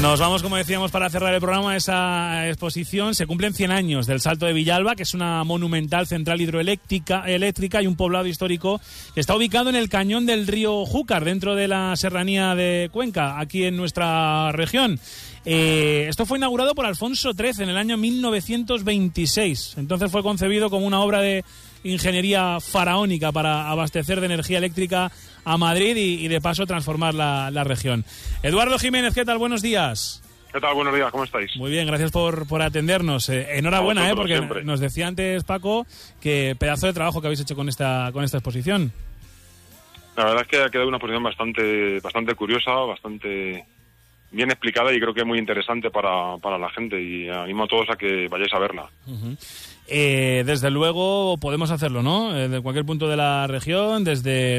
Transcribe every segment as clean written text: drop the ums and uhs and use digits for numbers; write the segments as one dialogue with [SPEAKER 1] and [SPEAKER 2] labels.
[SPEAKER 1] Nos vamos, como decíamos, para cerrar el programa a esa exposición. Se cumplen 100 años del Salto de Villalba, que es una monumental central hidroeléctrica y un poblado histórico que está ubicado en el cañón del río Júcar, dentro de la serranía de Cuenca, aquí en nuestra región. Esto fue inaugurado por Alfonso XIII en el año 1926. Entonces fue concebido como una obra de ingeniería faraónica para abastecer de energía eléctrica a Madrid y de paso transformar la región. Eduardo Jiménez, ¿qué tal? Buenos días.
[SPEAKER 2] ¿Qué tal? Buenos días, ¿cómo estáis?
[SPEAKER 1] Muy bien, gracias por atendernos. Enhorabuena, porque siempre nos decía antes Paco que pedazo de trabajo que habéis hecho con esta exposición.
[SPEAKER 2] La verdad es que ha quedado una exposición bastante curiosa, bastante bien explicada y creo que muy interesante para la gente, y animo a todos a que vayáis a verla.
[SPEAKER 1] Uh-huh. Desde luego podemos hacerlo, ¿no? De cualquier punto de la región, desde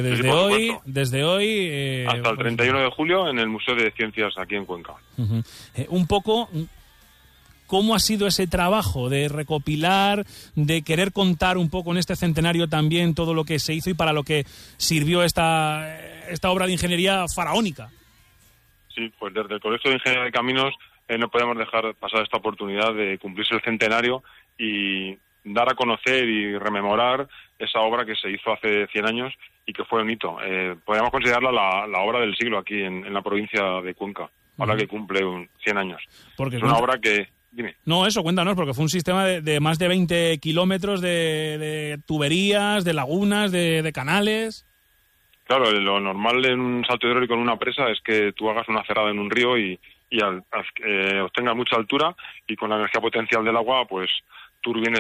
[SPEAKER 1] hoy
[SPEAKER 2] hasta el 31 de julio en el Museo de Ciencias aquí en Cuenca.
[SPEAKER 1] Uh-huh. Un poco, ¿cómo ha sido ese trabajo de recopilar, de querer contar un poco en este centenario también todo lo que se hizo y para lo que sirvió esta obra de ingeniería faraónica?
[SPEAKER 2] Sí, pues desde el Colegio de Ingeniería de Caminos no podemos dejar pasar esta oportunidad de cumplirse el centenario y dar a conocer y rememorar esa obra que se hizo hace 100 años y que fue un hito. Podríamos considerarla la obra del siglo aquí en la provincia de Cuenca, ahora que cumple 100 años.
[SPEAKER 1] Porque
[SPEAKER 2] es una obra que... Dime.
[SPEAKER 1] No, eso, cuéntanos, porque fue un sistema de más de 20 kilómetros de tuberías, de lagunas, de canales.
[SPEAKER 2] Claro, lo normal en un salto hidráulico en una presa es que tú hagas una cerrada en un río y obtengas mucha altura y con la energía potencial del agua, pues turbines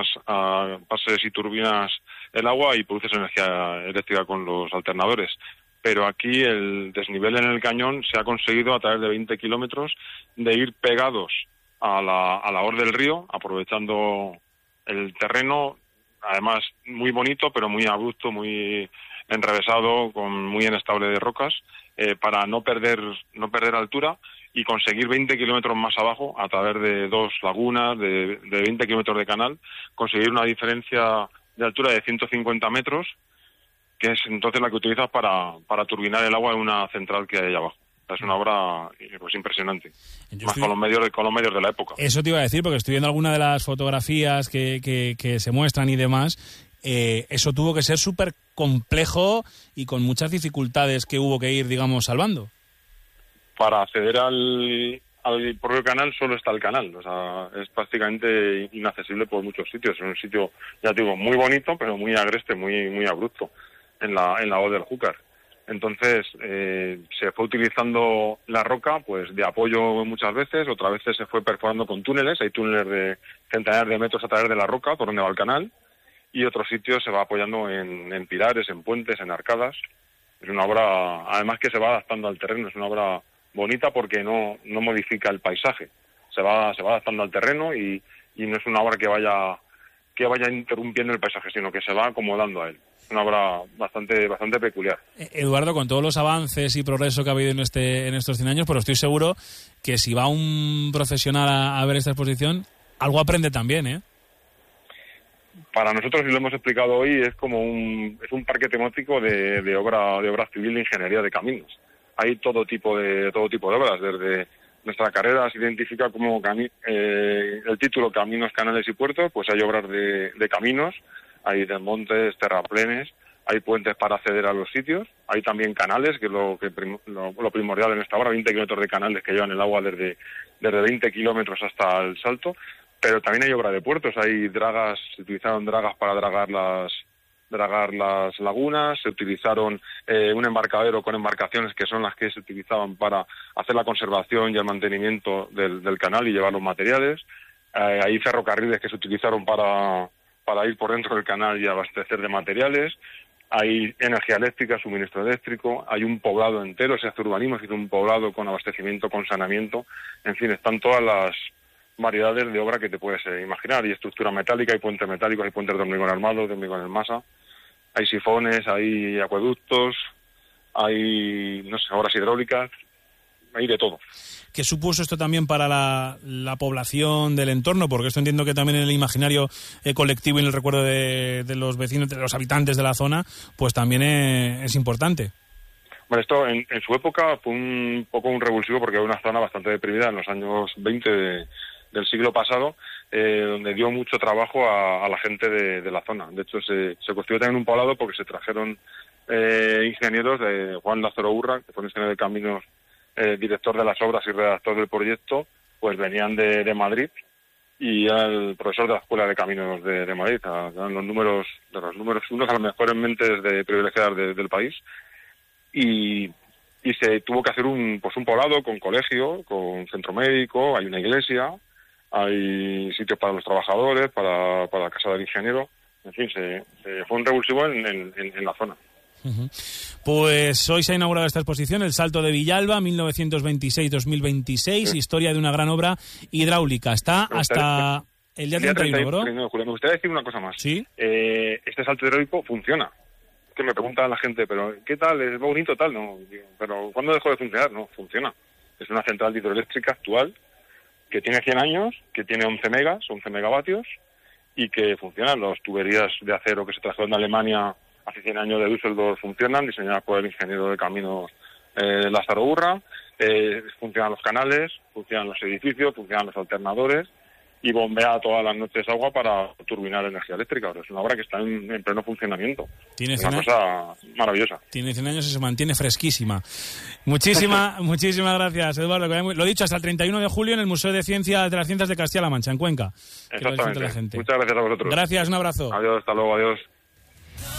[SPEAKER 2] pases y turbinas el agua y produces energía eléctrica con los alternadores. Pero aquí el desnivel en el cañón se ha conseguido a través de 20 kilómetros de ir pegados a la orilla del río, aprovechando el terreno, además muy bonito, pero muy abrupto, muy enrevesado, muy inestable de rocas, para no perder altura y conseguir 20 kilómetros más abajo, a través de dos lagunas, de 20 kilómetros de canal, conseguir una diferencia de altura de 150 metros, que es entonces la que utilizas para turbinar el agua en una central que hay ahí abajo. Es una obra pues impresionante, con los medios de la época.
[SPEAKER 1] Eso te iba a decir, porque estoy viendo algunas de las fotografías que se muestran y demás. Eso tuvo que ser súper complejo y con muchas dificultades que hubo que ir, digamos, salvando.
[SPEAKER 2] Para acceder al propio canal solo está el canal, o sea, es prácticamente inaccesible por muchos sitios. Es un sitio, ya te digo, muy bonito, pero muy agreste, muy abrupto en la hoz del Júcar. Entonces se fue utilizando la roca pues de apoyo muchas veces, otras veces se fue perforando con túneles. Hay túneles de centenares de metros a través de la roca por donde va el canal, y otros sitios se va apoyando en pilares, en puentes, en arcadas. Es una obra, además, que se va adaptando al terreno. Es una obra bonita porque no modifica el paisaje, se va adaptando al terreno y no es una obra que vaya interrumpiendo el paisaje, sino que se va acomodando a él. Es una obra bastante peculiar.
[SPEAKER 1] Eduardo, con todos los avances y progreso que ha habido en estos 100 años, pero estoy seguro que si va un profesional a ver esta exposición, algo aprende también, ¿eh?
[SPEAKER 2] Para nosotros, y lo hemos explicado hoy, es como un parque temático de obra civil de ingeniería de caminos. Hay todo tipo de obras. Desde nuestra carrera se identifica como el título Caminos, Canales y Puertos, pues hay obras de caminos, hay desmontes, terraplenes, hay puentes para acceder a los sitios, hay también canales, que es lo primordial en esta obra, 20 kilómetros de canales que llevan el agua desde 20 kilómetros hasta el Salto, pero también hay obra de puertos, hay dragas, se utilizaron dragas para dragar las lagunas, se utilizaron un embarcadero con embarcaciones que son las que se utilizaban para hacer la conservación y el mantenimiento del canal y llevar los materiales. Hay ferrocarriles que se utilizaron para ir por dentro del canal y abastecer de materiales. Hay energía eléctrica, suministro eléctrico, hay un poblado entero, se hace urbanismo, se hizo un poblado con abastecimiento, con saneamiento. En fin, están todas las variedades de obra que te puedes imaginar. Hay estructura metálica, hay puentes metálicos, hay puentes de hormigón armado, de hormigón en masa, hay sifones, hay acueductos, hay, obras hidráulicas, hay de todo.
[SPEAKER 1] ¿Qué supuso esto también para la población del entorno? Porque esto entiendo que también en el imaginario colectivo y en el recuerdo de los vecinos, de los habitantes de la zona, pues también es importante.
[SPEAKER 2] Bueno, esto en su época fue un poco un revulsivo porque era una zona bastante deprimida en los años 20 del siglo pasado, donde dio mucho trabajo a la gente de la zona. De hecho, se construyó también un poblado porque se trajeron ingenieros de Juan Lázaro Urra, que fue un ingeniero de caminos, director de las obras y redactor del proyecto, pues venían de Madrid, y era el profesor de la Escuela de Caminos de Madrid. Eran los números unos a las mejores mentes privilegiadas del país, y se tuvo que hacer un poblado con colegio, con centro médico, hay una iglesia, hay sitios para los trabajadores, para la casa del ingeniero. En fin, fue un revulsivo en la zona.
[SPEAKER 1] Pues hoy se ha inaugurado esta exposición, El Salto de Villalba, 1926-2026, historia de una gran obra hidráulica. Está hasta el día 31, ¿no?
[SPEAKER 2] Me gustaría decir una cosa más.
[SPEAKER 1] ¿Sí?
[SPEAKER 2] Este salto hidráulico funciona. Que me pregunta la gente, pero ¿qué tal? ¿Es bonito tal? No, pero ¿cuándo dejó de funcionar? No, funciona. Es una central hidroeléctrica actual que tiene 100 años, que tiene 11 megavatios y que funcionan. Las tuberías de acero que se trajeron de Alemania hace 100 años de Düsseldorf funcionan, diseñadas por el ingeniero de caminos Lázaro Urra. Funcionan los canales, funcionan los edificios, funcionan los alternadores y bombea todas las noches agua para turbinar energía eléctrica. Es una obra que está en pleno funcionamiento.
[SPEAKER 1] Tiene
[SPEAKER 2] una cosa maravillosa.
[SPEAKER 1] Tiene 100 años y se mantiene fresquísima. Muchísimas gracias, Eduardo. Lo dicho, hasta el 31 de julio en el Museo de las Ciencias de Castilla-La Mancha, en Cuenca.
[SPEAKER 2] Exactamente. Muchas gracias a vosotros.
[SPEAKER 1] Gracias, un abrazo.
[SPEAKER 2] Adiós, hasta luego, adiós.